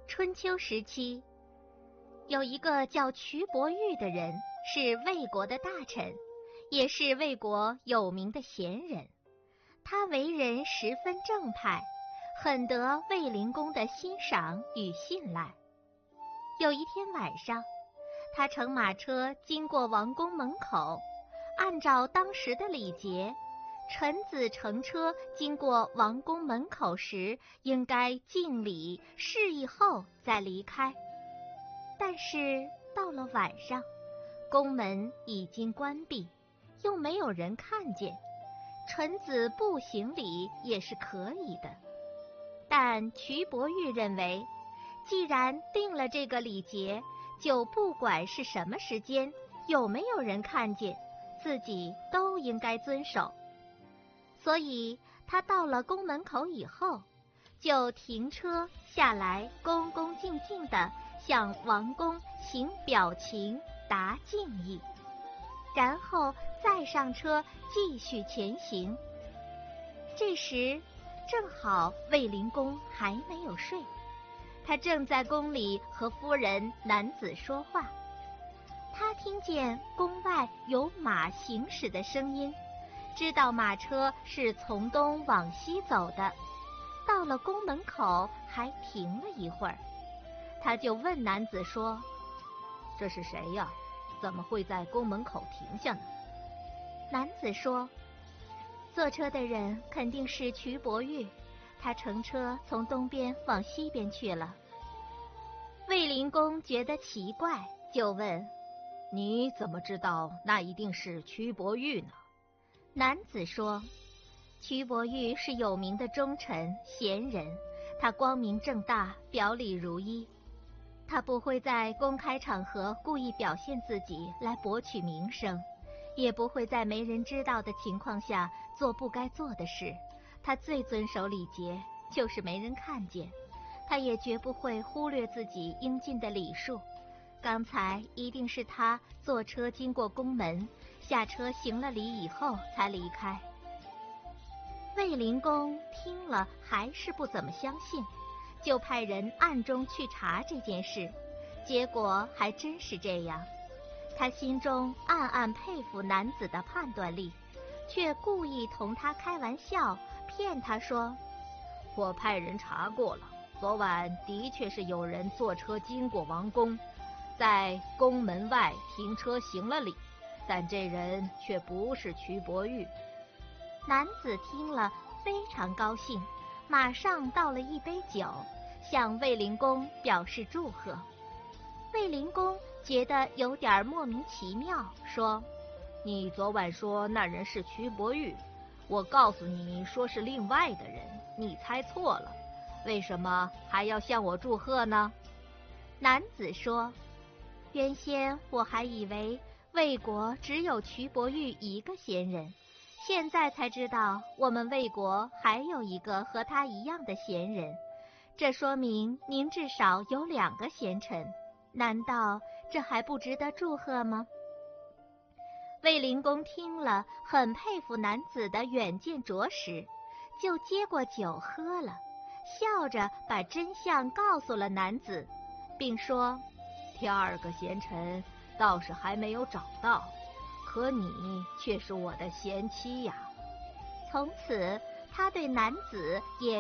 春秋时期，有一个叫瞿伯玉的人，是魏国的大臣，也是魏国有名的贤人。他为人十分正派，很得卫灵公的欣赏与信赖。有一天晚上，他乘马车经过王宫门口，按照当时的礼节，臣子乘车经过王宫门口时，应该敬礼示意后再离开。但是到了晚上，宫门已经关闭，又没有人看见，臣子不行礼也是可以的。但瞿伯玉认为，既然定了这个礼节，就不管是什么时间，有没有人看见，自己都应该遵守。所以他到了宫门口以后，就停车下来，恭恭敬敬地向王公行表情，答敬意，然后再上车继续前行。这时正好卫灵公还没有睡，他正在宫里和夫人男子说话。他听见宫外有马行驶的声音，知道马车是从东往西走的，到了宫门口还停了一会儿。他就问男子说：“这是谁呀？怎么会在宫门口停下呢？”男子说：“坐车的人肯定是瞿伯玉，他乘车从东边往西边去了。”卫灵公觉得奇怪，就问：“你怎么知道那一定是瞿伯玉呢？”男子说：“瞿伯玉是有名的忠臣贤人，他光明正大，表里如一，他不会在公开场合故意表现自己来博取名声，也不会在没人知道的情况下做不该做的事。他最遵守礼节，就是没人看见。他也绝不会忽略自己应尽的礼数。刚才一定是他坐车经过宫门，下车行了礼以后才离开。”卫灵公听了还是不怎么相信，就派人暗中去查这件事，结果还真是这样。他心中暗暗佩服男子的判断力，却故意同他开玩笑，骗他说：“我派人查过了，昨晚的确是有人坐车经过王宫，在宫门外停车行了礼，但这人却不是瞿伯玉。”男子听了非常高兴，马上倒了一杯酒，向卫灵公表示祝贺。卫灵公觉得有点莫名其妙，说：“你昨晚说那人是瞿伯玉，我告诉你说是另外的人，你猜错了，为什么还要向我祝贺呢？”男子说：“原先我还以为魏国只有瞿伯玉一个贤人，现在才知道我们魏国还有一个和他一样的贤人，这说明您至少有2个贤臣，难道这还不值得祝贺吗？”卫灵公听了，很佩服男子的远见卓识，就接过酒喝了，笑着把真相告诉了男子，并说：“第2个贤臣倒是还没有找到，可你却是我的贤妻呀。”从此他对男子也